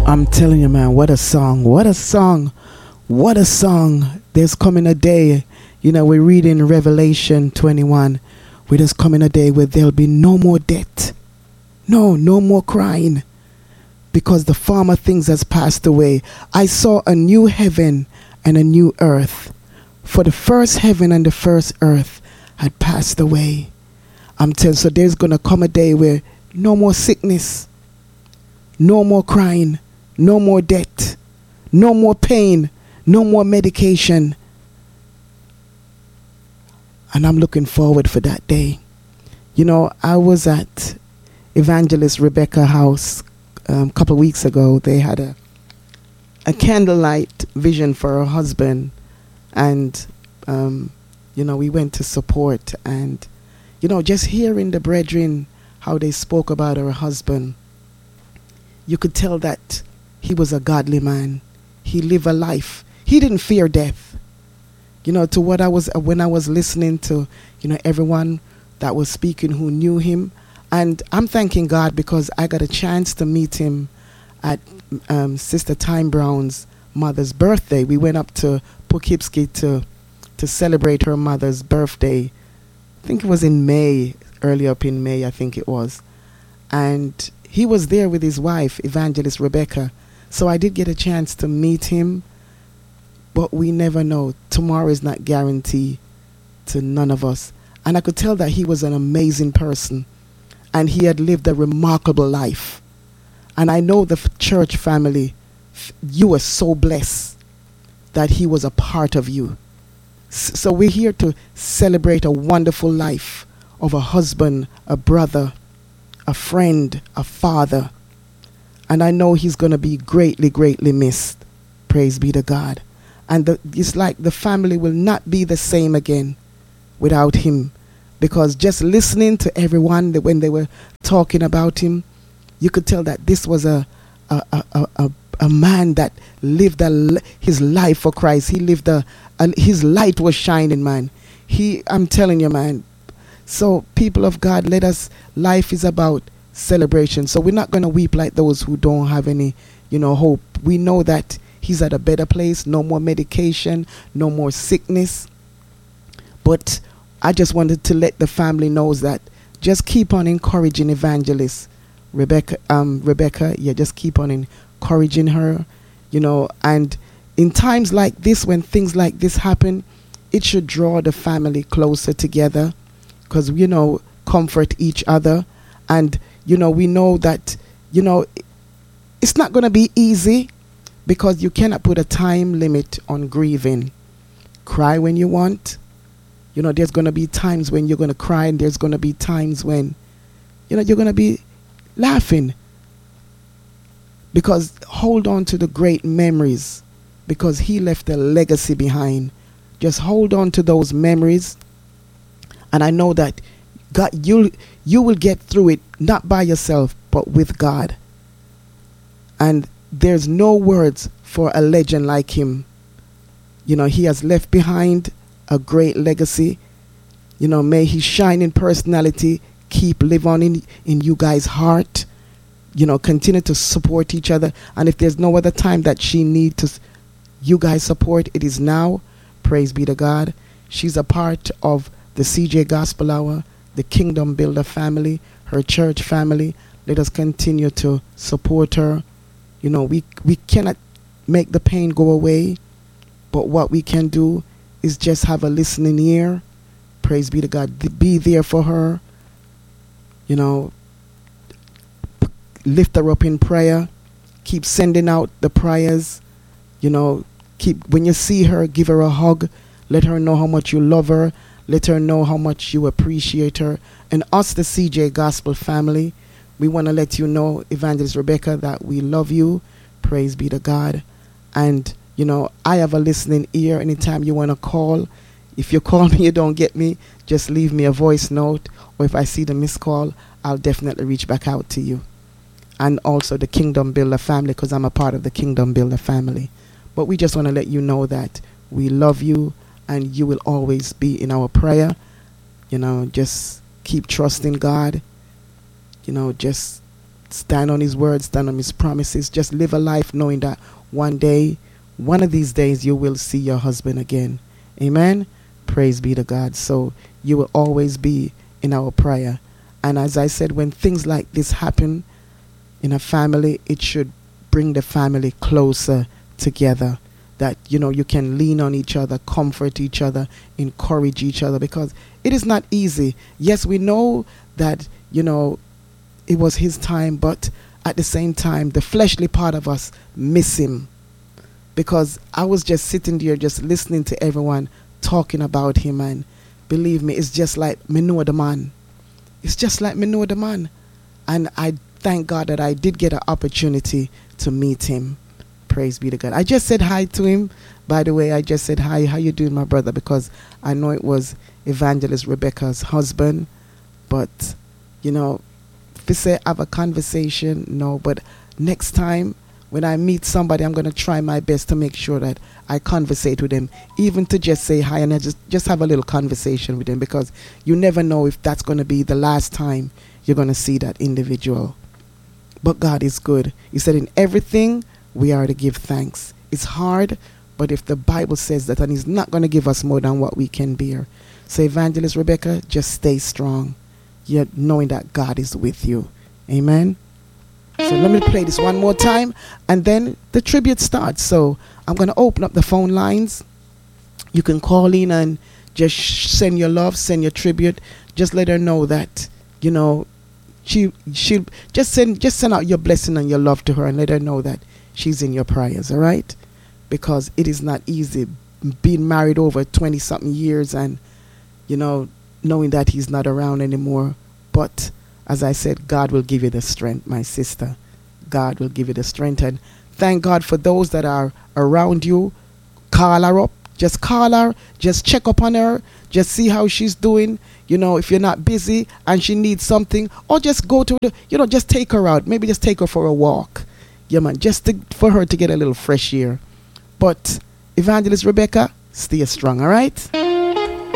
I'm telling you, man, what a song, what a song, what a song. There's coming a day, we read in Revelation 21, where there's coming a day where there'll be no more death. No more crying, because the former things has passed away. I saw a new heaven and a new earth, for the first heaven and the first earth had passed away. I'm telling you, so there's going to come a day where no more sickness, no more crying, no more death, no more pain, no more medication. And I'm looking forward for that day. I was at Evangelist Rebecca house a couple of weeks ago. They had a candlelight vision for her husband, and we went to support, and just hearing the brethren how they spoke about her husband, you could tell that he was a godly man. He lived a life. He didn't fear death. To what when I was listening to everyone that was speaking who knew him. And I'm thanking God because I got a chance to meet him at Sister Time Brown's mother's birthday. We went up to Poughkeepsie to celebrate her mother's birthday. I think it was in May, early up in May, I think it was. And he was there with his wife, Evangelist Rebecca. So I did get a chance to meet him. But we never know. Tomorrow is not guaranteed to none of us. And I could tell that he was an amazing person. And he had lived a remarkable life. And I know the church family, you were so blessed that he was a part of you. So we're here to celebrate a wonderful life of a husband, a brother, a friend, a father. And I know he's going to be greatly, greatly missed. Praise be to God. And it's like the family will not be the same again without him. Because just listening to everyone, when they were talking about him, you could tell that this was a man that lived his life for Christ. He lived his light was shining, man. I'm telling you, man. So people of God, life is about celebration. So we're not going to weep like those who don't have any, hope. We know that he's at a better place. No more medication, no more sickness. But I just wanted to let the family know that just keep on encouraging Evangelist Rebecca. Just keep on encouraging her, and in times like this, when things like this happen, it should draw the family closer together, because, comfort each other. And, we know that, it's not going to be easy, because you cannot put a time limit on grieving. Cry when you want. There's going to be times when you're going to cry, and there's going to be times when, you're going to be laughing. Because hold on to the great memories, because he left a legacy behind. Just hold on to those memories. And I know that God, you will get through it, not by yourself, but with God. And there's no words for a legend like him. He has left behind a great legacy. May his shining personality live on in you guys' heart. Continue to support each other. And if there's no other time that she needs you guys support, it is now. Praise be to God. She's a part of the CJ Gospel Hour, the Kingdom Builder family, her church family. Let us continue to support her. We cannot make the pain go away, but what we can do is just have a listening ear. Praise be to God. Be there for her. Lift her up in prayer. Keep sending out the prayers. When you see her, give her a hug. Let her know how much you love her. Let her know how much you appreciate her. And us, the CJ Gospel family, we want to let you know, Evangelist Rebecca, that we love you. Praise be to God. And, I have a listening ear anytime you want to call. If you call me, you don't get me, just leave me a voice note. Or if I see the missed call, I'll definitely reach back out to you. And also the Kingdom Builder family, because I'm a part of the Kingdom Builder family. But we just want to let you know that we love you, and you will always be in our prayer. Just keep trusting God. Just stand on his word, stand on his promises. Just live a life knowing that one day, one of these days, you will see your husband again. Amen. Praise be to God. So you will always be in our prayer. And as I said, when things like this happen in a family, it should bring the family closer together. That, you know, you can lean on each other, comfort each other, encourage each other, because it is not easy. Yes, we know that, you know, it was his time, but at the same time, the fleshly part of us miss him. Because I was just sitting there, just listening to everyone talking about him, and believe me, it's just like me know the man. It's just like me know the man. And I thank God that I did get an opportunity to meet him. Praise be to God. I just said hi to him. By the way, I just said hi. How you doing, my brother? Because I know it was Evangelist Rebecca's husband. But, you know, if you say have a conversation, no. But next time when I meet somebody, I'm going to try my best to make sure that I conversate with them, even to just say hi and I just have a little conversation with them, because you never know if that's going to be the last time you're going to see that individual. But God is good. He said in everything we are to give thanks. It's hard, but if the Bible says that, and he's not going to give us more than what we can bear. So Evangelist Rebecca, just stay strong. You're knowing that God is with you. Amen. So let me play this one more time, and then the tribute starts. So I'm going to open up the phone lines. You can call in and just send your love, send your tribute. Just let her know that, you know, she'll just send out your blessing and your love to her, and let her know that she's in your prayers, all right? Because it is not easy being married over 20-something years and, you know, knowing that he's not around anymore. But as I said, God will give you the strength, my sister. God will give you the strength. And thank God for those that are around you. Call her up. Just call her. Just check up on her. Just see how she's doing. You know, if you're not busy and she needs something, or just go to the, you know, just take her out. Maybe just take her for a walk. Yeah, man, just for her to get a little fresh air. But Evangelist Rebecca, stay strong, all right?